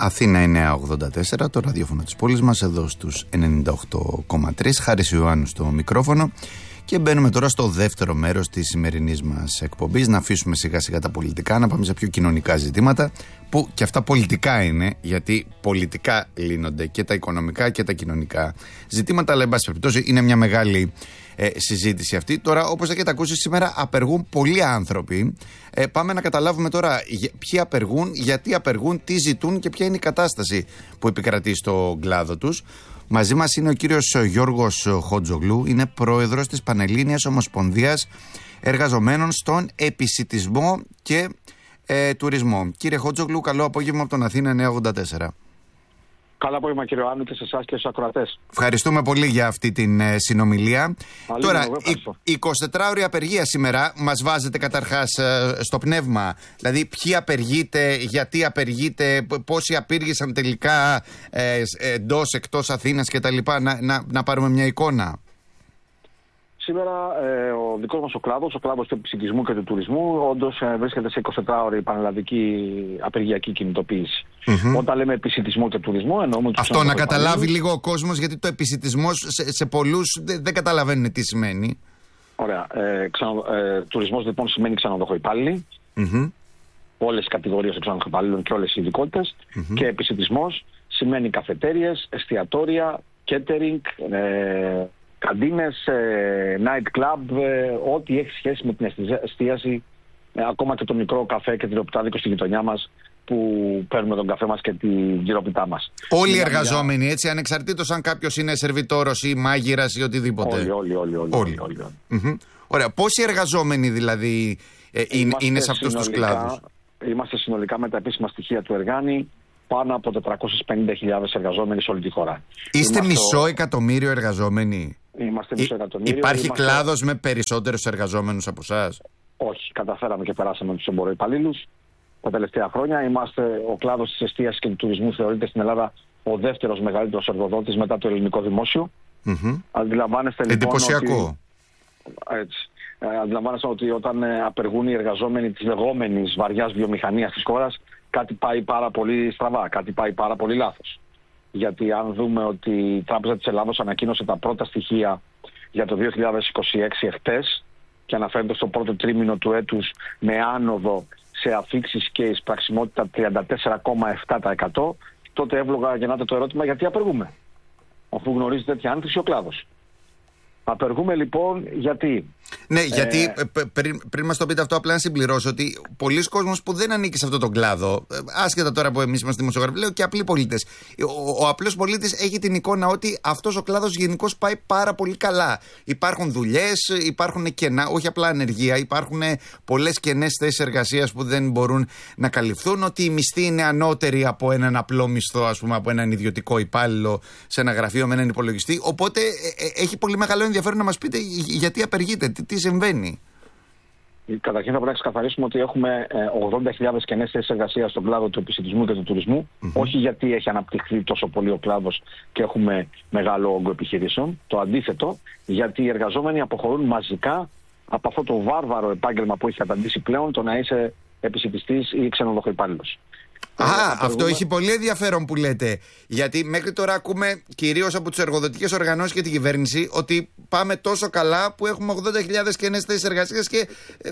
Αθήνα 984, το ραδιόφωνο της πόλης μας, εδώ στους 98,3. Χάρης Ιωάννου στο μικρόφωνο. Και μπαίνουμε τώρα στο δεύτερο μέρος της σημερινής μας εκπομπής. Να αφήσουμε σιγά σιγά τα πολιτικά, να πάμε σε πιο κοινωνικά ζητήματα, που και αυτά πολιτικά είναι, γιατί πολιτικά λύνονται και τα οικονομικά και τα κοινωνικά ζητήματα. Αλλά εν πάση περιπτώσει είναι μια μεγάλη συζήτηση αυτή. Τώρα, όπως έχετε ακούσει, σήμερα απεργούν πολλοί άνθρωποι. Πάμε να καταλάβουμε τώρα ποιοι απεργούν, γιατί απεργούν, τι ζητούν και ποια είναι η κατάσταση που επικρατεί στον κλάδο τους. Μαζί μας είναι ο κύριος Γιώργος Χότζογλου, είναι πρόεδρος της Πανελλήνιας Ομοσπονδίας Εργαζομένων στον Επισιτισμό και Τουρισμό. Κύριε Χότζογλου, καλό απόγευμα από τον Αθήνα 984. Καλό απόγευμα, κύριε Άννου, και σε εσάς και στους ακροατές. Ευχαριστούμε πολύ για αυτή την συνομιλία. Τώρα, 24ωρη απεργία σήμερα. Μας βάζετε καταρχάς στο πνεύμα. Δηλαδή, ποιοι απεργείτε, γιατί απεργείτε, πόσοι απήργησαν τελικά εντός, εκτός Αθήνας κτλ. Να πάρουμε μια εικόνα. Σήμερα ο δικός μας ο κλάδος του επισιτισμού και του τουρισμού, όντως βρίσκεται σε 24ωρη πανελλαδική απεργιακή κινητοποίηση. Όταν λέμε επισιτισμό και τουρισμό, εννοούμε τους αυτό να καταλάβει λίγο ο κόσμος, γιατί το επισιτισμός σε πολλούς δεν καταλαβαίνουν τι σημαίνει. Ωραία. Τουρισμός λοιπόν σημαίνει ξενοδοχοϊπάλληλοι. Όλες οι κατηγορίες των ξενοδοχοϊπάλληλων και όλες οι ειδικότητες. Και επισιτισμός σημαίνει καφετέριες, εστιατόρια, catering, καντίνες, night club, ό,τι έχει σχέση με την εστίαση, ακόμα και το μικρό καφέ και τυροπιτάδικο στη γειτονιά μας που παίρνουμε τον καφέ μας και τη γυροπιτά μας. Όλοι οι εργαζόμενοι, έτσι, ανεξαρτήτως αν κάποιος είναι σερβιτόρος ή μάγειρας ή οτιδήποτε. Όλοι. Ωραία. Πόσοι εργαζόμενοι δηλαδή είναι σε αυτούς τους κλάδους? Είμαστε συνολικά με τα επίσημα στοιχεία του Εργάνη πάνω από 450.000 εργαζόμενοι σε όλη τη χώρα. Είστε μισό εκατομμύριο εργαζόμενοι? Είμαστε μισό εκατομμύριο. Υπάρχει κλάδος με περισσότερους εργαζόμενους από εσάς? Όχι, καταφέραμε και περάσαμε τους εμποροϊπαλλήλους τα τελευταία χρόνια. Ο κλάδος της εστίασης και του τουρισμού θεωρείται στην Ελλάδα ο δεύτερος μεγαλύτερος εργοδότης μετά το ελληνικό δημόσιο. Αντιλαμβάνεστε λοιπόν εντυπωσιακό. Αντιλαμβάνεστε ότι όταν απεργούν οι εργαζόμενοι της λεγόμενης βαριάς βιομηχανίας της χώρας, κάτι πάει πάρα πολύ στραβά, κάτι πάει πάρα πολύ λάθος. Γιατί αν δούμε ότι η Τράπεζα της Ελλάδος ανακοίνωσε τα πρώτα στοιχεία για το 2026 εχθές και αναφέρεται στο πρώτο τρίμηνο του έτους με άνοδο σε αφίξεις και εισπραξιμότητα 34,7%, τότε εύλογα γεννάται το ερώτημα γιατί απεργούμε, αφού γνωρίζει τέτοια άνθηση ο κλάδος. Απεργούμε λοιπόν γιατί. Ναι, γιατί πριν μας το πείτε αυτό, απλά να συμπληρώσω ότι πολλοί κόσμος που δεν ανήκει σε αυτόν τον κλάδο, άσχετα τώρα που εμείς είμαστε δημοσιογράφοι, λέω και απλοί πολίτες, ο απλός πολίτης έχει την εικόνα ότι αυτός ο κλάδος γενικώς πάει πάρα πολύ καλά. Υπάρχουν δουλειές, υπάρχουν κενά, όχι απλά ανεργία, υπάρχουν πολλές κενές θέσεις εργασίας που δεν μπορούν να καλυφθούν, ότι η μισθή είναι ανώτερη από έναν απλό μισθό, ας πούμε, από έναν ιδιωτικό υπάλληλο σε ένα γραφείο με έναν υπολογιστή. Οπότε έχει πολύ μεγάλο ενδιαφέρον να μας πείτε γιατί απεργείτε, τι συμβαίνει. Καταρχήν θα πρέπει να ξεκαθαρίσουμε ότι έχουμε 80.000 κενές θέσεις εργασίας στον κλάδο του επισιτισμού και του τουρισμού. Όχι γιατί έχει αναπτυχθεί τόσο πολύ ο κλάδος και έχουμε μεγάλο όγκο επιχειρήσεων. Το αντίθετο, γιατί οι εργαζόμενοι αποχωρούν μαζικά από αυτό το βάρβαρο επάγγελμα που έχει καταντήσει πλέον, το να είσαι επισιτιστής ή ξενοδοχοϊπάλληλος. Αυτό έχει πολύ ενδιαφέρον που λέτε. Γιατί μέχρι τώρα ακούμε κυρίως από τις εργοδοτικές οργανώσεις και την κυβέρνηση ότι πάμε τόσο καλά που έχουμε 80.000 κενές θέσεις εργασίας και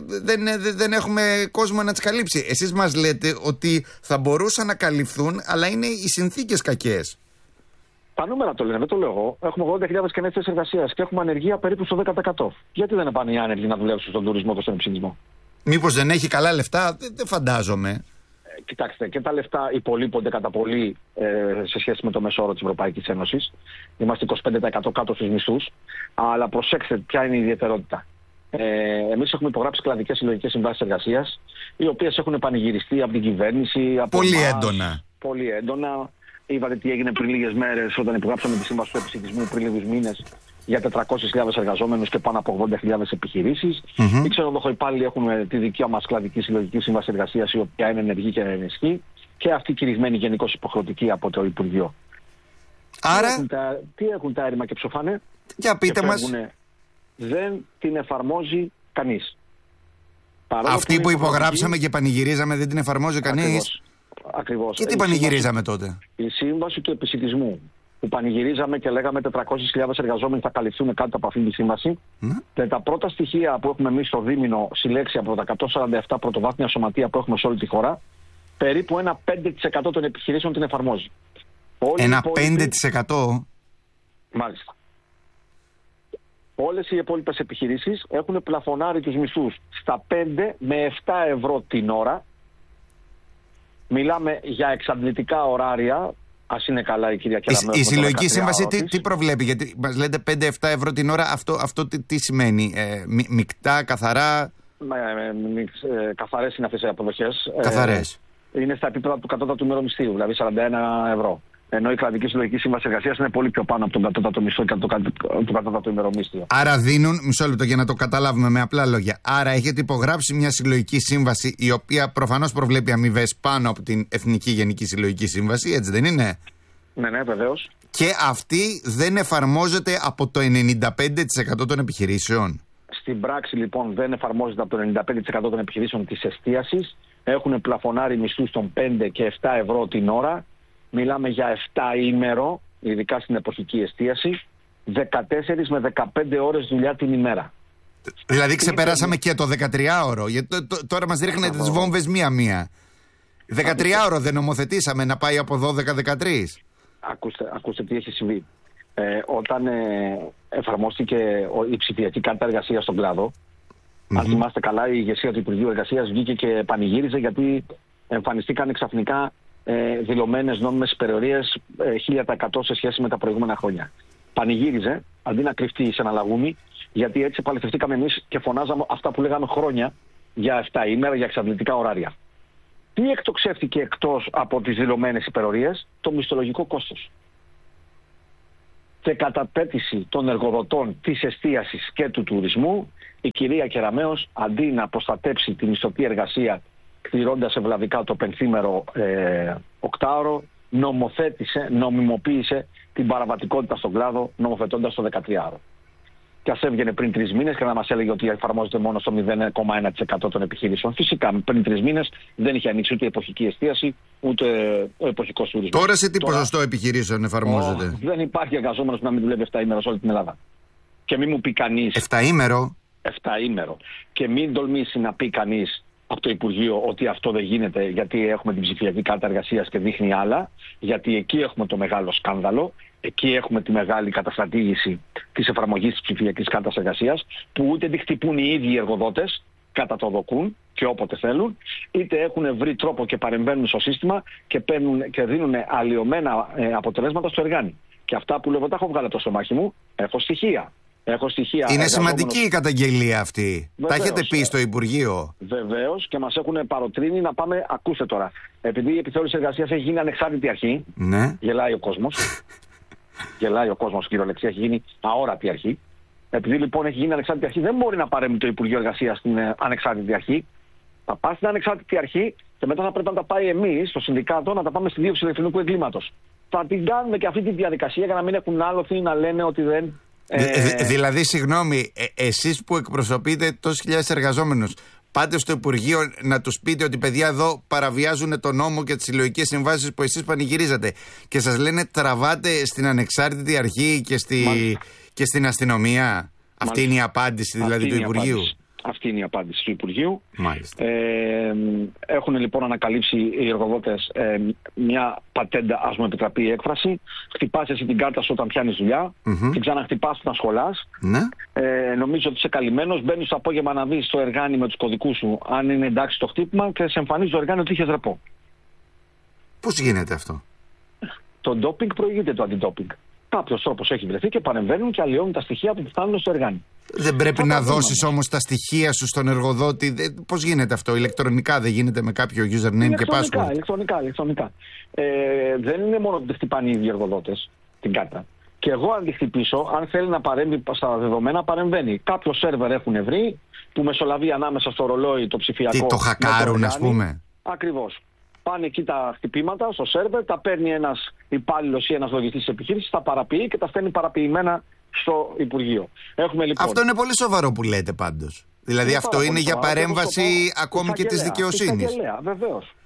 δεν έχουμε κόσμο να τις καλύψει. Εσείς μας λέτε ότι θα μπορούσαν να καλυφθούν, αλλά είναι οι συνθήκες κακές. Τα νούμερα το λένε, δεν το λέω εγώ. Έχουμε 80.000 κενές θέσεις εργασίας και έχουμε ανεργία περίπου στο 10%. Γιατί δεν πάνε οι άνεργοι να δουλέψουν στον τουρισμό και στον επισιτισμό? Μήπως δεν έχει καλά λεφτά? Δεν φαντάζομαι. Κοιτάξτε, και τα λεφτά υπολείπονται κατά πολύ σε σχέση με το μέσο όρο της Ευρωπαϊκής Ένωσης. Είμαστε 25% κάτω στους μισθούς. Αλλά προσέξτε ποια είναι η ιδιαιτερότητα. Εμείς έχουμε υπογράψει κλαδικές συλλογικές συμβάσεις εργασίας, οι οποίες έχουν πανηγυριστεί από την κυβέρνηση. Από πολύ έντονα. Είδατε τι έγινε πριν λίγες μέρες όταν υπογράψαμε τη σύμβαση του επισιτισμού πριν λίγους μήνες για 400.000 εργαζόμενους και πάνω από 80.000 επιχειρήσεις. Οι ξενοδοχοϊπάλληλοι έχουν τη δική μας κλαδική συλλογική σύμβαση εργασίας, η οποία είναι ενεργή και ενισχύει, και αυτή κηρυγμένη γενικώς υποχρεωτική από το Υπουργείο. Άρα, τι έχουν τα έρημα και ψοφάνε? Για πείτε μας. Δεν την εφαρμόζει κανείς. Αυτή που υπογράψαμε και πανηγυρίζαμε δεν την εφαρμόζει κανείς. Ακριβώς. Και τι πανηγυρίζαμε τότε? Η σύμβαση του επισιτισμού που πανηγυρίζαμε και λέγαμε 400.000 εργαζόμενοι θα καλυφθούν κάτω από αυτή τη σύμβαση. Και τα πρώτα στοιχεία που έχουμε εμείς στο δίμηνο συλλέξει από τα 147 πρωτοβάθμια σωματεία που έχουμε σε όλη τη χώρα, περίπου ένα 5% των επιχειρήσεων την εφαρμόζει. Ένα 5%? Μάλιστα. Όλες οι υπόλοιπες επιχειρήσεις έχουν πλαφονάρει τους μισθούς στα 5 με 7 ευρώ την ώρα. Μιλάμε για εξαντλητικά ωράρια. Ας είναι καλά η κυρία Κεραμέως. Η συλλογική σύμβαση τι προβλέπει? Γιατί μας λέτε 5-7 ευρώ την ώρα. Αυτό τι σημαίνει? Μεικτά, καθαρά? Καθαρές είναι αυτές οι αποδοχές. Καθαρές. Είναι στα επίπεδα του κατώτατου ημερομισθίου, δηλαδή 41 ευρώ. Ενώ η κρατική συλλογική σύμβαση εργασίας είναι πολύ πιο πάνω από τον κατώτατο μισθό και από το κατώτατο ημερομίσθιο. Άρα δίνουν, μισό λεπτό για να το καταλάβουμε με απλά λόγια. Άρα έχετε υπογράψει μια συλλογική σύμβαση η οποία προφανώς προβλέπει αμοιβές πάνω από την Εθνική Γενική Συλλογική Σύμβαση, έτσι δεν είναι? Ναι, βεβαίως. Και αυτή δεν εφαρμόζεται από το 95% των επιχειρήσεων. Στην πράξη λοιπόν δεν εφαρμόζεται από το 95% των επιχειρήσεων της εστίασης. Έχουν πλαφονάρει μισθούς των 5 και 7 ευρώ την ώρα. Μιλάμε για 7 ημέρο, ειδικά στην εποχική εστίαση, 14 με 15 ώρες δουλειά την ημέρα. Δηλαδή ξεπεράσαμε και το 13ωρο, γιατί τώρα μας ρίχνετε τις βόμβες μία-μία. 13ωρο δεν νομοθετήσαμε να πάει από 12-13? Ακούστε τι έχει συμβεί. Όταν εφαρμόστηκε η ψηφιακή κάρτα εργασίας στον κλάδο, αν θυμάστε καλά, η ηγεσία του Υπουργείου Εργασίας βγήκε και πανηγύριζε γιατί εμφανιστήκαν ξαφνικά δηλωμένες νόμιμες υπερορίες 1000% σε σχέση με τα προηγούμενα χρόνια. Πανηγύριζε αντί να κρυφτεί σε ένα λαγούμι, γιατί έτσι επαληθευτήκαμε εμείς και φωνάζαμε αυτά που λέγαμε χρόνια για 7 ημέρα, για εξαντλητικά ωράρια. Τι εκτοξεύτηκε εκτός από τις δηλωμένες υπερορίες? Το μισθολογικό κόστος. Και κατά πέτηση των εργοδοτών της εστίασης και του τουρισμού, η κυρία Κεραμέως, αντί να προστατέψει τη μισθωτή εργασία κτηρώντας ευλαβικά το πενθήμερο οκτάωρο, νομιμοποίησε την παραβατικότητα στον κλάδο, νομοθετώντας το 13ωρο. Και ας έβγαινε πριν 3 μήνες και να μας έλεγε ότι εφαρμόζεται μόνο στο 0,1% των επιχειρήσεων. Φυσικά πριν 3 μήνες δεν είχε ανοίξει ούτε η εποχική εστίαση, ούτε ο εποχικός τουρισμός. Τώρα σε τι ποσοστό επιχειρήσεων εφαρμόζεται? Δεν υπάρχει εργαζόμενος που να μην δουλεύει 7 ημέρα σε όλη την Ελλάδα. Και μην μου πει κανείς. 7 ημέρο? 7 ημέρο. Και μην τολμήσει να πει κανείς από το Υπουργείο ότι αυτό δεν γίνεται γιατί έχουμε την ψηφιακή κάρτα εργασίας και δείχνει άλλα, γιατί εκεί έχουμε το μεγάλο σκάνδαλο, εκεί έχουμε τη μεγάλη καταστρατήγηση της εφαρμογής της ψηφιακής κάρτας εργασίας, που ούτε τη χτυπούν οι ίδιοι οι εργοδότες, κατά το δοκούν και όποτε θέλουν, είτε έχουν βρει τρόπο και παρεμβαίνουν στο σύστημα και δίνουν αλλοιωμένα αποτελέσματα στο εργάνι. Και αυτά που λέω, τα έχω βγάλει από το στομάχι μου, έχω στοιχεία. Είναι σημαντική η καταγγελία αυτή. Βεβαίως, τα έχετε πει στο Υπουργείο? Βεβαίως, και μας έχουν παροτρύνει να πάμε. Ακούστε τώρα. Επειδή η επιθεώρηση εργασίας έχει γίνει ανεξάρτητη αρχή, ναι. Γελάει ο κόσμος. Γελάει ο κόσμος, κυριολεξία, έχει γίνει αόρατη αρχή. Επειδή λοιπόν έχει γίνει ανεξάρτητη αρχή, δεν μπορεί να παρέμβει το Υπουργείο Εργασίας στην ανεξάρτητη αρχή. Θα πάει στην ανεξάρτητη αρχή και μετά θα πρέπει να τα πάει εμείς, στο συνδικάτο, να τα πάμε στη δίωξη ηλεκτρονικού εγκλήματος. Θα την κάνουμε και αυτή τη διαδικασία για να μην έχουν άλοθη να λένε ότι δεν. Δηλαδή, συγγνώμη, εσείς που εκπροσωπείτε τόσους χιλιάδες εργαζόμενους, πάτε στο Υπουργείο να τους πείτε ότι παιδιά εδώ παραβιάζουν τον νόμο και τις συλλογικές συμβάσεις που εσείς πανηγυρίζατε, και σας λένε τραβάτε στην ανεξάρτητη αρχή και στην αστυνομία? Μάλιστα. Αυτή είναι η απάντηση δηλαδή του Υπουργείου? Αυτή είναι η απάντηση του Υπουργείου. Μάλιστα. Έχουν λοιπόν ανακαλύψει οι εργοδότες μια πατέντα, ας μου επιτραπεί η έκφραση. Χτυπάς εσύ την κάρτα σου όταν πιάνεις δουλειά, την ξαναχτυπάς να σχολάς. Ναι. Νομίζω ότι είσαι καλυμμένος, μπαίνεις το απόγευμα να δεις το εργάνι με τους κωδικούς σου, αν είναι εντάξει το χτύπημα, και σε εμφανίζει το εργάνι ότι είχες ρεπό. Πώς γίνεται αυτό? Το ντόπινγκ προηγείται το αντιντόπινγκ. Κάποιος τρόπος έχει βρεθεί και παρεμβαίνουν και αλλοιώνουν τα στοιχεία που φτάνουν στο εργάνι. Δεν πρέπει να δώσεις όμως τα στοιχεία σου στον εργοδότη? Πώς γίνεται αυτό? Ηλεκτρονικά δεν γίνεται με κάποιο username και password? Ηλεκτρονικά. Δεν είναι μόνο ότι χτυπάνε οι ίδιοι εργοδότες την κάρτα. Και εγώ αν τη χτυπήσω, αν θέλει να παρέμβει στα δεδομένα, παρεμβαίνει. Κάποιο σερβερ έχουν βρει που μεσολαβεί ανάμεσα στο ρολόι το ψηφιακό. Τι, το χακάρουν, ας πούμε? Ακριβώς. Πάνε εκεί τα χτυπήματα στο σερβερ, τα παίρνει ένας υπάλληλος ή ένας λογιστής της επιχείρησης, τα παραποιεί και τα στέλνει παραποιημένα στο Υπουργείο. Έχουμε, λοιπόν... Αυτό είναι πολύ σοβαρό που λέτε πάντως. Δηλαδή αυτό είναι για παρέμβαση ακόμη και της δικαιοσύνης. Βεβαίως.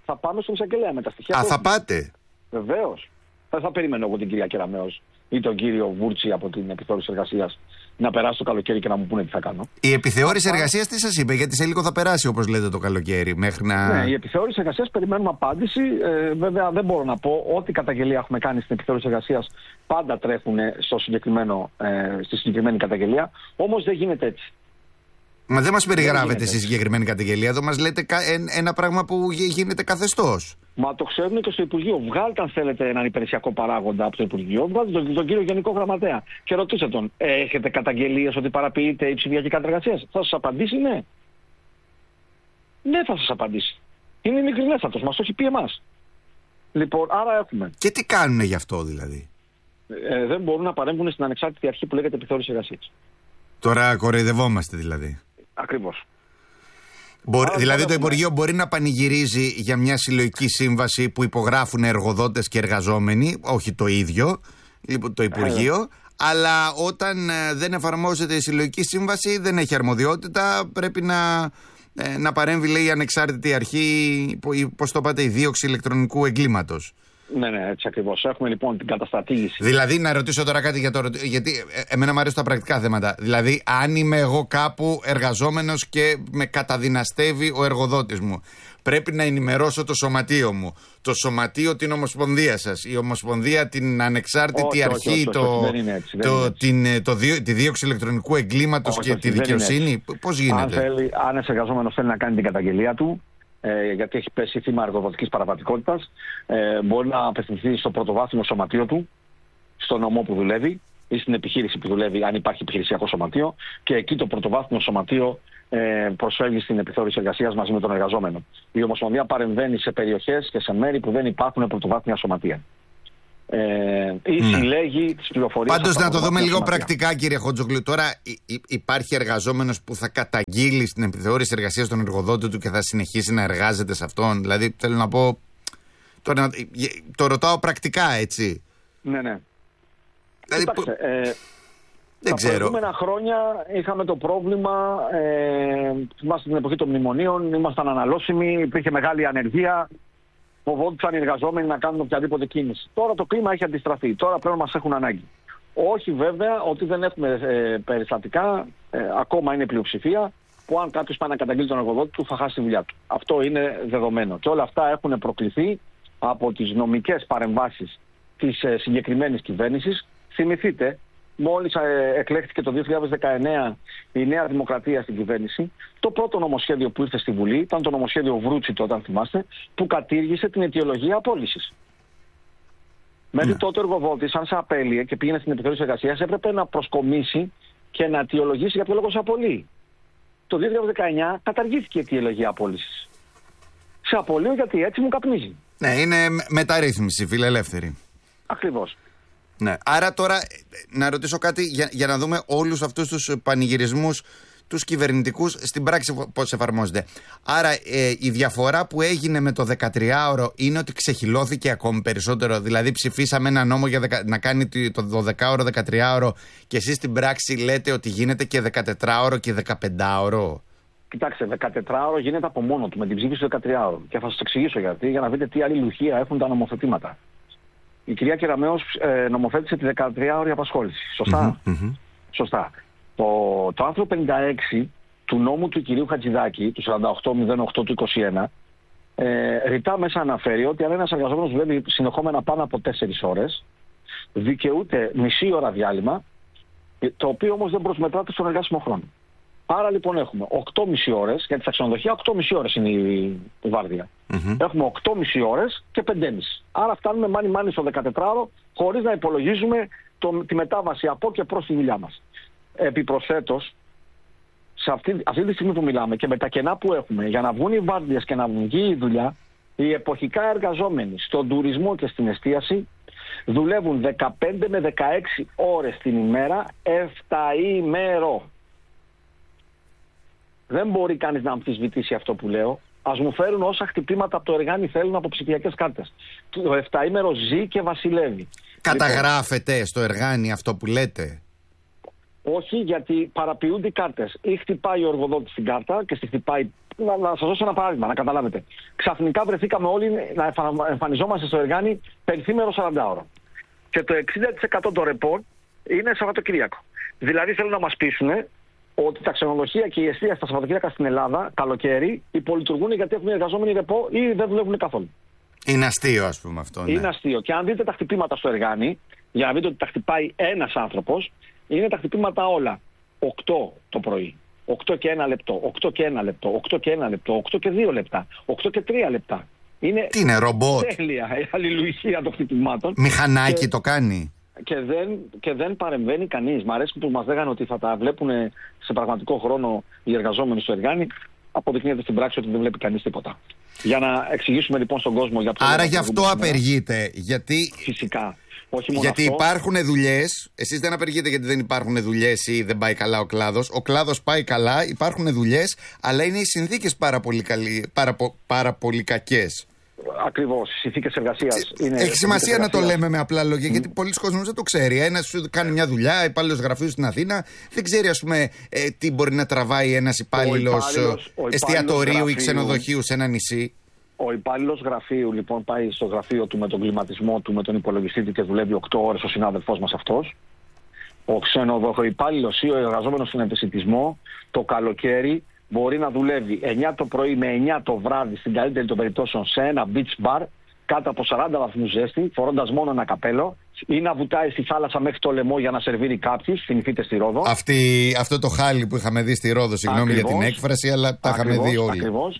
Θα πάμε στον εισαγγελέα με τα στοιχεία. Θα πάτε. Βεβαίως. Θα περιμένω εγώ την κυρία Κεραμέως ή τον κύριο Βούρτσι από την επιθεώρηση εργασίας να περάσει το καλοκαίρι και να μου πούνε τι θα κάνω. Η επιθεώρηση εργασίας τι σας είπε, γιατί σε λίγο θα περάσει όπως λέτε το καλοκαίρι μέχρι να... Ναι, η επιθεώρηση εργασίας περιμένουμε απάντηση. Βέβαια δεν μπορώ να πω ό,τι καταγγελία έχουμε κάνει στην επιθεώρηση εργασίας πάντα τρέχουν στη συγκεκριμένη καταγγελία. Όμως δεν γίνεται έτσι. Μα δεν μας περιγράφετε στη συγκεκριμένη καταγγελία, εδώ μας λέτε ένα πράγμα που γίνεται καθεστώς. Μα το ξέρουν και στο Υπουργείο. Βγάλτε, αν θέλετε, έναν υπηρεσιακό παράγοντα από το Υπουργείο. Βγάλτε τον κύριο Γενικό Γραμματέα και ρωτήστε τον: έχετε καταγγελίες ότι παραποιείται η ψηφιακή κάρτα εργασίας? Θα σας απαντήσει ναι. Ναι, θα σας απαντήσει. Είναι ειλικρινέστατος, μας το έχει πει εμάς. Λοιπόν, άρα έχουμε. Και τι κάνουν γι' αυτό δηλαδή? Δεν μπορούν να παρέμβουν στην ανεξάρτητη αρχή που λέγεται επιθεώρηση εργασίας. Τώρα κοροϊδευόμαστε δηλαδή. Ακριβώς. Δηλαδή το Υπουργείο μπορεί να πανηγυρίζει για μια συλλογική σύμβαση που υπογράφουν εργοδότες και εργαζόμενοι, όχι το ίδιο, το Υπουργείο, αλλά όταν δεν εφαρμόζεται η συλλογική σύμβαση δεν έχει αρμοδιότητα, πρέπει να παρέμβει, λέει, η ανεξάρτητη αρχή, πώς το είπατε, η δίωξη ηλεκτρονικού εγκλήματος. Ναι, έτσι ακριβώς. Έχουμε λοιπόν την καταστρατήγηση. Δηλαδή, να ρωτήσω τώρα κάτι γιατί εμένα μου αρέσουν τα πρακτικά θέματα. Δηλαδή, αν είμαι εγώ κάπου εργαζόμενος και με καταδυναστεύει ο εργοδότης μου, πρέπει να ενημερώσω το σωματείο μου, το σωματείο την ομοσπονδία σας, η ομοσπονδία την ανεξάρτητη αρχή, τη δίωξη ηλεκτρονικού εγκλήματος και τη δικαιοσύνη. Πώς γίνεται? Αν ένας εργαζόμενος θέλει να κάνει την καταγγελία του, γιατί έχει πέσει θύμα εργοδοτικής παραβατικότητας, μπορεί να απευθυνθεί στο πρωτοβάθμιο σωματείο του, στο νομό που δουλεύει ή στην επιχείρηση που δουλεύει, αν υπάρχει επιχειρησιακό σωματείο, και εκεί το πρωτοβάθμιο σωματείο προσφέρει στην επιθεώρηση εργασίας μαζί με τον εργαζόμενο. Η Ομοσπονδία παρεμβαίνει σε περιοχές και σε μέρη που δεν υπάρχουν πρωτοβάθμια σωματεία. Ή συλλέγει τις πληροφορίες. Πάντως να το δούμε λίγο πρακτικά, κύριε Χότζογλου. Τώρα υπάρχει εργαζόμενος που θα καταγγείλει στην επιθεώρηση εργασίας τον εργοδότη του και θα συνεχίσει να εργάζεται σε αυτόν? Δηλαδή θέλω να πω, το ρωτάω πρακτικά, έτσι. Ναι. Δηλαδή, δεν ξέρω. Τα προηγούμενα χρόνια είχαμε το πρόβλημα, θυμάστε την εποχή των μνημονίων, ήμασταν αναλώσιμοι, υπήρχε μεγάλη ανεργία. Φοβόντουσαν οι εργαζόμενοι να κάνουν οποιαδήποτε κίνηση. Τώρα το κλίμα έχει αντιστραφεί. Τώρα πλέον μας έχουν ανάγκη. Όχι βέβαια ότι δεν έχουμε περιστατικά, ακόμα είναι πλειοψηφία, που αν κάποιος πάει να καταγγείλει τον εργοδότη του θα χάσει τη δουλειά του. Αυτό είναι δεδομένο. Και όλα αυτά έχουν προκληθεί από τις νομικές παρεμβάσεις της συγκεκριμένης κυβέρνησης. Θυμηθείτε, μόλις εκλέχθηκε το 2019 η Νέα Δημοκρατία στην κυβέρνηση, το πρώτο νομοσχέδιο που ήρθε στη Βουλή ήταν το νομοσχέδιο Βρούτσι, τότε, αν θυμάστε, που κατήργησε την αιτιολογία απόλυσης. Μέχρι τότε ο εργοδότης, αν σε απέλυε και πήγαινε στην επιθεώρηση εργασίας, έπρεπε να προσκομίσει και να αιτιολογήσει για ποιο λόγο σε απολύει. Το 2019 καταργήθηκε η αιτιολογία απόλυσης. Σε απολύω γιατί έτσι μου καπνίζει. Ναι, είναι μεταρρύθμιση φιλελεύθερη. Ακριβώς. Ναι. Άρα τώρα να ρωτήσω κάτι για να δούμε όλους αυτούς τους πανηγυρισμούς τους κυβερνητικούς στην πράξη πώς εφαρμόζεται. Άρα η διαφορά που έγινε με το 13ωρο είναι ότι ξεχυλώθηκε ακόμη περισσότερο. Δηλαδή ψηφίσαμε ένα νόμο για να κάνει το 12ωρο, 13ωρο και εσείς στην πράξη λέτε ότι γίνεται και 14ωρο και 15ωρο. Κοιτάξτε, 14ωρο γίνεται από μόνο του με την ψήφιση του 13ωρο. Και θα σας εξηγήσω γιατί, για να δείτε τι αλληλουχία έχουν τα νομοθετήματα. Η κυρία Κεραμέως νομοθέτησε τη 13ωρη απασχόληση. Σωστά. Σωστά. Το άρθρο 56 του νόμου του κυρίου Χατζηδάκη, του 4808 του 21, ρητά μέσα αναφέρει ότι αν ένας εργαζόμενος δουλεύει συνεχόμενα πάνω από 4 ώρες, δικαιούται μισή ώρα διάλειμμα, το οποίο όμως δεν προσμετράται στον εργάσιμο χρόνο. Άρα λοιπόν έχουμε 8,5 ώρες, γιατί στα ξενοδοχεία 8,5 ώρες είναι η βάρδια. Έχουμε 8,5 ώρες και 5,5. Άρα φτάνουμε μάνι στο 14ωρο χωρίς να υπολογίζουμε τη μετάβαση από και προς τη δουλειά μας. Επιπροσθέτως, σε αυτή τη στιγμή που μιλάμε και με τα κενά που έχουμε για να βγουν οι βάρδιες και να βγει η δουλειά, οι εποχικά εργαζόμενοι στον τουρισμό και στην εστίαση δουλεύουν 15 με 16 ώρες την ημέρα, 7ημέρο. Δεν μπορεί κανείς να αμφισβητήσει αυτό που λέω. Ας μου φέρουν όσα χτυπήματα από το εργάνι θέλουν από ψηφιακές κάρτες. Το 7ημέρο ζει και βασιλεύει. Καταγράφεται στο εργάνι αυτό που λέτε? Όχι, γιατί παραποιούνται οι κάρτες. Ή χτυπάει ο εργοδότης την κάρτα και στη χτυπάει να σας δώσω ένα παράδειγμα, να καταλάβετε. Ξαφνικά βρεθήκαμε όλοι να εμφανιζόμαστε στο Εργάνη πενθήμερο 40ωρο. Και το 60% των ρεπών είναι Σαββατοκύριακο. Δηλαδή θέλουν να μας πείσουν ότι τα ξενοδοχεία και η εστία στα Σαββατοκύριακα στην Ελλάδα, καλοκαίρι, υπολειτουργούν γιατί έχουν εργαζόμενοι ρεπό ή δεν δουλεύουν καθόλου. Είναι αστείο, ας πούμε αυτό. Ναι. Είναι αστείο. Και αν δείτε τα χτυπήματα στο Εργάνη, για να δείτε ότι τα χτυπάει ένας άνθρωπος, είναι τα χτυπήματα όλα. 8 το πρωί, 8 και 1 λεπτό, 8 και 1 λεπτό, 8 και 1 λεπτό, 8 και 2 λεπτά, 8 και 3 λεπτά. Τι είναι, ρομπότ? Τέλεια η αλληλουχία των χτυπημάτων. Μηχανάκι το κάνει. Και δεν παρεμβαίνει κανείς. Μ' αρέσει που μας λέγανε ότι θα τα βλέπουν σε πραγματικό χρόνο οι εργαζόμενοι στο Εργάνη. Αποδεικνύεται στην πράξη ότι δεν βλέπει κανείς τίποτα. Για να εξηγήσουμε λοιπόν στον κόσμο για ποιο. Άρα γι' αυτό απεργείτε. Γιατί... Φυσικά. Όχι μόνο γιατί αυτό. Υπάρχουν δουλειές. Εσείς δεν απεργείτε γιατί δεν υπάρχουν δουλειές ή δεν πάει καλά ο κλάδος. Ο κλάδος πάει καλά, υπάρχουν δουλειές, αλλά είναι οι συνθήκες πάρα πολύ κακές. Ακριβώς. Οι συνθήκες εργασίας είναι. Έχει σημασία να το λέμε με απλά λόγια, γιατί πολλοί κόσμοι δεν το ξέρει. Ένας σου κάνει μια δουλειά, υπάλληλος γραφείου στην Αθήνα, δεν ξέρει, ας πούμε, τι μπορεί να τραβάει ένας υπάλληλος εστιατορίου ή ξενοδοχείου σε ένα νησί. Ο υπάλληλος γραφείου λοιπόν πάει στο γραφείο του με τον κλιματισμό του, με τον υπολογιστή του και δουλεύει 8 ώρες ο συνάδελφός μας αυτός. Ο ξενοδοχοϊπάλληλος ή ο εργαζόμενος στον επισιτισμό το καλοκαίρι μπορεί να δουλεύει 9 το πρωί με 9 το βράδυ, στην καλύτερη των περιπτώσεων, σε ένα beach bar κάτω από 40 βαθμούς ζέστη, φορώντας μόνο ένα καπέλο, ή να βουτάει στη θάλασσα μέχρι το λαιμό για να σερβίρει κάποιους. Θυμηθείτε στη Ρόδο. Αυτό το χάλι που είχαμε δει στη Ρόδο, συγγνώμη για την έκφραση, αλλά τα είχαμε δει όλοι. Ακριβώς.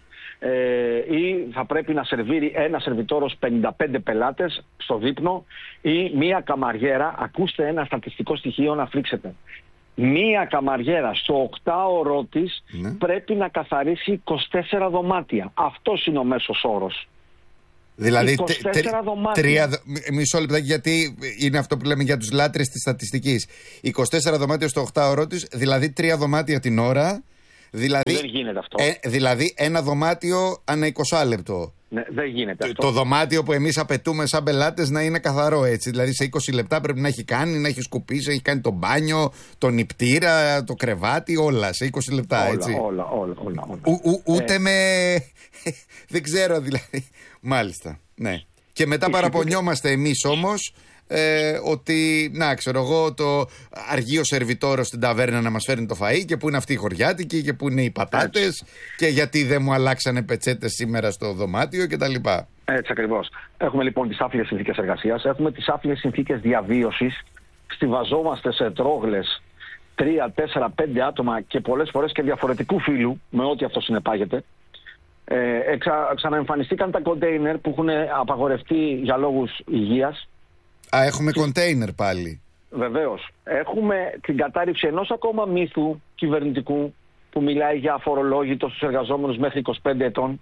Ή θα πρέπει να σερβίρει ένα σερβιτόρος 55 πελάτες στο δείπνο, ή μία καμαριέρα. Ακούστε ένα στατιστικό στοιχείο να φρίξετε. Μία καμαριέρα στο 8ωρο της πρέπει να καθαρίσει 24 δωμάτια. Αυτός είναι ο μέσος όρος. Δηλαδή 24 δωμάτια. Μισό λεπτάκι, γιατί είναι αυτό που λέμε για τους λάτρες της στατιστικής. 24 δωμάτια στο 8ωρο της, δηλαδή 3 δωμάτια την ώρα. Δηλαδή, δεν γίνεται αυτό. Δηλαδή ένα δωμάτιο ανά 20 λεπτό. Ναι, δεν γίνεται αυτό. Το δωμάτιο που εμείς απαιτούμε σαν πελάτες να είναι καθαρό, έτσι. Δηλαδή σε 20 λεπτά πρέπει να έχει κάνει, να έχει σκουπίσει, έχει κάνει το μπάνιο, τον νηπτήρα, το κρεβάτι, όλα σε 20 λεπτά, έτσι. Όλα. Ούτε με... δεν ξέρω δηλαδή. Μάλιστα, ναι. Και μετά παραπονιόμαστε εμείς όμως ότι, να ξέρω εγώ, το αργείο σερβιτόρο στην ταβέρνα να μας φέρνει το φαΐ και που είναι αυτοί οι χωριάτικοι και που είναι οι πατάτες. Έτσι. Και γιατί δεν μου αλλάξανε πετσέτες σήμερα στο δωμάτιο κτλ. Έτσι ακριβώς. Έχουμε λοιπόν τις άφλιες συνθήκες εργασίας, έχουμε τις άφλιες συνθήκες διαβίωσης. Στιβαζόμαστε σε τρόγλες 3, 4, 5 άτομα και πολλές φορές και διαφορετικού φύλου, με ό,τι αυτό συνεπάγεται. Ξαναεμφανιστήκαν τα κοντέινερ που έχουν απαγορευτεί για λόγους υγείας. Έχουμε κοντέινερ πάλι. Βεβαίως. Έχουμε την κατάρριψη ενός ακόμα μύθου κυβερνητικού που μιλάει για αφορολόγητο στους εργαζόμενους μέχρι 25 ετών.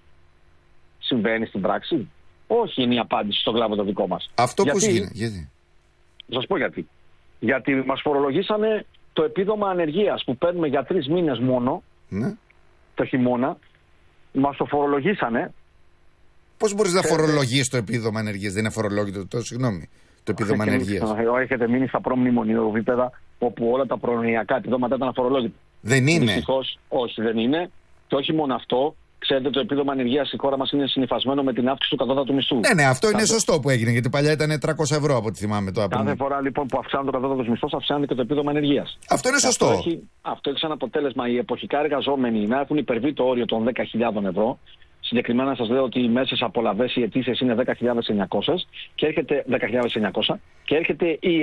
Συμβαίνει στην πράξη? Όχι, είναι η απάντηση στον κλάδο το δικό μας. Αυτό πώς γίνεται? Γιατί? Θα σας πω γιατί. Γιατί μας φορολογήσανε το επίδομα ανεργίας που παίρνουμε για 3 μήνες μόνο, ναι, το χειμώνα. Μας το φορολογήσανε. Πώς μπορείς να φορολογείς το επίδομα ανεργίας? Δεν είναι φορολόγητο, συγγνώμη, το επίδομα ανεργίας. Έχετε μείνει στα προμνημονιακά επίπεδα όπου όλα τα προνοιακά επιδόματα ήταν αφορολόγητα. Δεν είναι. Δυστυχώς, όχι, δεν είναι. Και όχι μόνο αυτό. Ξέρετε, το επίδομα ανεργίας στη χώρα μας είναι συνυφασμένο με την αύξηση του κατώτατου μισθού. Ναι, αυτό είναι σωστό που έγινε, γιατί παλιά ήταν 300 ευρώ από ό,τι θυμάμαι. Κάθε φορά λοιπόν που αυξάνεται το κατώτατο μισθό, αυξάνεται και το επίδομα ανεργίας. Αυτό είναι σωστό. Αυτό έχει σαν αποτέλεσμα οι εποχικά εργαζόμενοι να έχουν υπερβεί το όριο των 10.000 ευρώ. Συγκεκριμένα σας λέω ότι οι μέσες απολαβές οι αιτήσεις είναι 10.900 και έρχεται 10.900 και έρχεται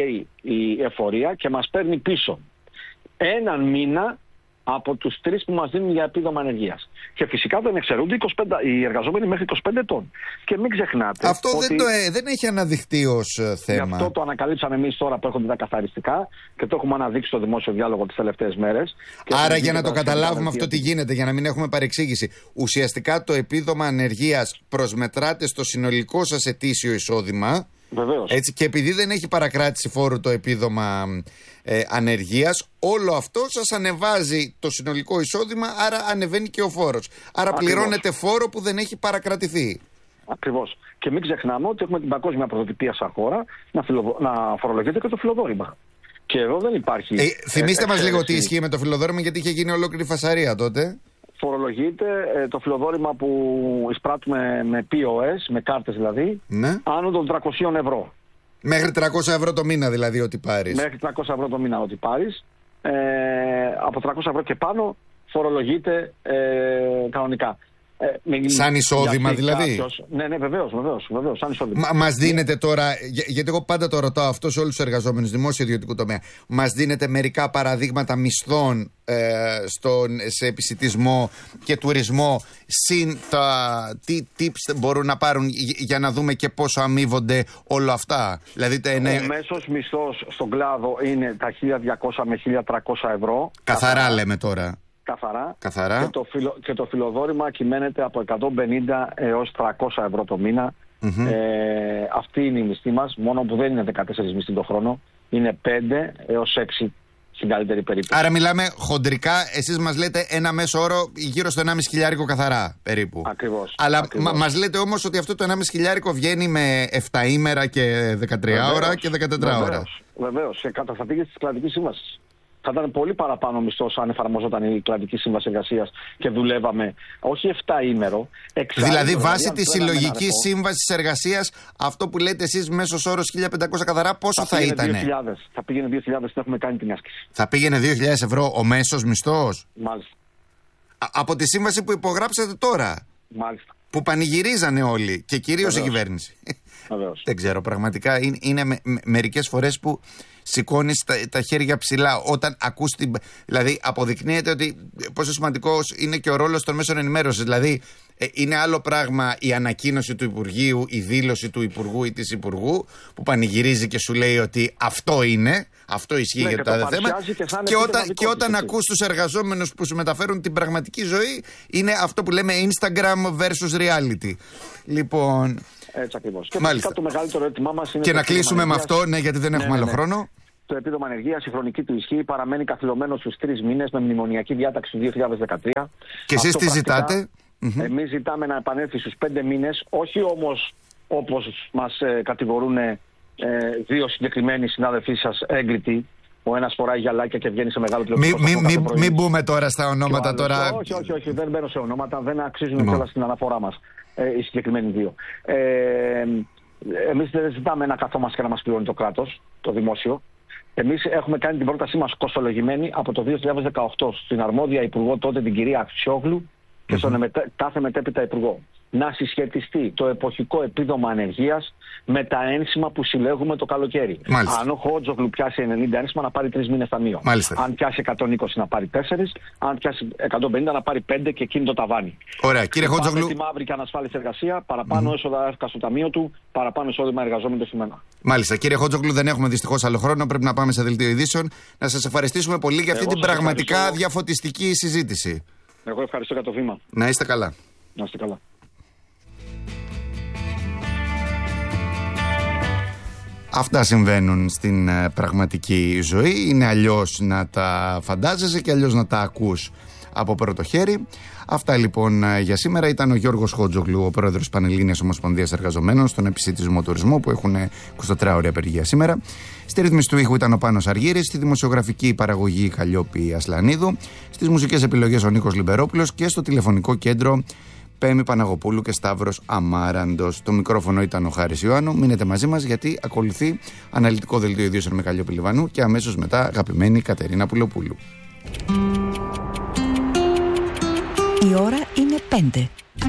η εφορία και μας παίρνει πίσω έναν μήνα από τους 3 που μας δίνουν για επίδομα ανεργίας. Και φυσικά δεν εξαιρούνται οι εργαζόμενοι μέχρι 25 ετών. Και μην ξεχνάτε. Αυτό ότι δεν έχει αναδειχτεί ως θέμα. Γι' αυτό το ανακαλύψαμε εμείς τώρα που έχουμε τα καθαριστικά και το έχουμε αναδείξει στο δημόσιο διάλογο τις τελευταίες μέρες. Άρα, για να το καταλάβουμε αυτό τι γίνεται, για να μην έχουμε παρεξήγηση. Ουσιαστικά το επίδομα ανεργίας προσμετράται στο συνολικό σας ετήσιο εισόδημα. Βεβαίως. Έτσι, και επειδή δεν έχει παρακράτηση φόρου το επίδομα ανεργίας, όλο αυτό σας ανεβάζει το συνολικό εισόδημα, άρα ανεβαίνει και ο φόρος. Άρα πληρώνετε φόρο που δεν έχει παρακρατηθεί. Ακριβώς. Και μην ξεχνάμε ότι έχουμε την παγκόσμια πρωτοτυπία σαν χώρα να φορολογείται και το φιλοδόρημα. Και εδώ δεν υπάρχει. Θυμήστε μας λίγο τι ισχύει με το φιλοδόρημα, γιατί είχε γίνει ολόκληρη φασαρία τότε. φορολογείται το φιλοδόρημα που εισπράττουμε με POS, με κάρτες δηλαδή, ναι, άνω των 300 ευρώ. Μέχρι 300 ευρώ το μήνα δηλαδή ό,τι πάρεις. Μέχρι 300 ευρώ το μήνα ό,τι πάρεις. Από 300 ευρώ και πάνω φορολογείται κανονικά. Σαν εισόδημα δηλαδή. Ναι, βεβαίως, σαν εισόδημα. Μας δίνεται τώρα, γιατί εγώ πάντα το ρωτάω αυτό σε όλους τους εργαζόμενους δημόσιο ιδιωτικού τομέα, μας δίνεται μερικά παραδείγματα μισθών σε επισιτισμό και τουρισμό, συν τι tips μπορούν να πάρουν για να δούμε και πόσο αμείβονται όλα αυτά. Δηλαδή, ο μέσος μισθός στον κλάδο είναι τα 1.200 με 1.300 ευρώ. Καθαρά λέμε τώρα. Καθαρά. Και το φιλοδόρημα κυμαίνεται από 150 έως 300 ευρώ το μήνα. Αυτή είναι η μισθή μας, μόνο που δεν είναι 14 μισθή το χρόνο. Είναι 5 έως 6 στην καλύτερη περίπτωση. Άρα μιλάμε χοντρικά, εσείς μας λέτε ένα μέσο όρο γύρω στο 1,5 χιλιάρικο καθαρά περίπου. Ακριβώς. Αλλά μας λέτε όμως ότι αυτό το 1,5 χιλιάρικο βγαίνει με 7 ημέρα και 13 ώρα και 14 ώρα. Βεβαίως. Θα πήγε στις κλαδικές σύμβασεις. Θα ήταν πολύ παραπάνω μισθός αν εφαρμοζόταν η κλαδική σύμβαση εργασίας και δουλεύαμε όχι 7 ημέρο, 6 δηλαδή βάσει της συλλογικής σύμβασης εργασίας, αυτό που λέτε εσείς μέσος όρος 1.500 καθαρά, πόσο θα ήταν? Θα πήγαινε 2.000, δεν έχουμε κάνει την άσκηση. Θα πήγαινε 2.000 ευρώ ο μέσος μισθός? Μάλιστα. Από τη σύμβαση που υπογράψατε τώρα. Μάλιστα. Που πανηγυρίζανε όλοι και κυρίως η κυβέρνηση. Δεν ξέρω, πραγματικά είναι μερικές φορές που σηκώνεις τα χέρια ψηλά όταν ακούς δηλαδή αποδεικνύεται ότι πόσο σημαντικός είναι και ο ρόλος των μέσων ενημέρωσης. Δηλαδή είναι άλλο πράγμα η ανακοίνωση του Υπουργείου, η δήλωση του Υπουργού ή της Υπουργού που πανηγυρίζει και σου λέει ότι αυτό είναι, αυτό ισχύει για το τάδε θέμα, και όταν ακούς τους εργαζόμενους που σου μεταφέρουν την πραγματική ζωή, είναι αυτό που λέμε Instagram versus reality. Λοιπόν, έτσι ακριβώς. Και μάλιστα το μεγαλύτερο έτοιμά μας είναι. Και να κλείσουμε με αυτό, ναι, γιατί δεν έχουμε άλλο χρόνο. Το επίδομα ανεργίας, η χρονική του ισχύ, παραμένει καθυλωμένο στους 3 μήνες με μνημονιακή διάταξη του 2013. Και εσείς τι ζητάτε? Εμείς ζητάμε να επανέλθει στους 5 μήνες, όχι όμως όπως μας κατηγορούν δύο συγκεκριμένοι συνάδελφοί σας έγκριτοι. Ο ένας φοράει γυαλάκια και βγαίνει σε μεγάλο πλειοψηφίο. Μην μπούμε τώρα στα ονόματα τώρα. Όχι, δεν μπαίνω σε ονόματα, δεν αξίζουν κιόλας στην αναφορά μας οι συγκεκριμένοι δύο. Εμείς δεν ζητάμε να καθόμαστε και να μας πληρώνει το κράτος, το δημόσιο. Εμείς έχουμε κάνει την πρότασή μας κοστολογημένη από το 2018 στην αρμόδια υπουργό τότε, την κυρία Αξιόγλου, και στον κάθε μετέπειτα υπουργό. Να συσχετιστεί το εποχικό επίδομα ανεργίας με τα ένσημα που συλλέγουμε το καλοκαίρι. Μάλιστα. Αν ο Χότζογλου πιάσει 90 ένσημα, να πάρει 3 μήνες ταμείο. Αν πιάσει 120, να πάρει 4. Αν πιάσει 150, να πάρει 5 και εκείνη το ταβάνι. Ωραία, κύριε Χότζογλου. Τη μαύρη και ανασφάλιση εργασία, παραπάνω έσοδα έφυγα στο ταμείο του, παραπάνω εισόδημα εργαζόμενο σημαίνει. Μάλιστα, κύριε Χότζογλου, δεν έχουμε δυστυχώς άλλο χρόνο. Πρέπει να πάμε σε δελτίο ειδήσεων. Να σας ευχαριστήσουμε πολύ για αυτή την πραγματικά διαφωτιστική συζήτηση. Εγώ ευχαριστώ για το βήμα. Να είστε καλά. Να είστε καλά. Αυτά συμβαίνουν στην πραγματική ζωή. Είναι αλλιώς να τα φαντάζεσαι και αλλιώς να τα ακούς από πρώτο χέρι. Αυτά λοιπόν για σήμερα. Ήταν ο Γιώργος Χότζογλου, ο πρόεδρος της Πανελλήνιας Ομοσπονδίας Εργαζομένων στον επισιτισμό τουρισμό, που έχουν 24 ώρες απεργία σήμερα. Στη ρύθμιση του ήχου ήταν ο Πάνος Αργύρης, στη δημοσιογραφική παραγωγή Καλλιόπη Ασλανίδου, στις μουσικές επιλογές ο Νίκος Λιμπερόπουλος και στο τηλεφωνικό κέντρο Πέμη Παναγοπούλου και Σταύρος Αμάραντος. Το μικρόφωνο ήταν ο Χάρης Ιωάννου. Μείνετε μαζί μας γιατί ακολουθεί αναλυτικό δελτίο ειδήσεων με Καλλιόπη Λιβανού και αμέσως μετά αγαπημένη Κατερίνα Πουλοπούλου. Η ώρα είναι 5.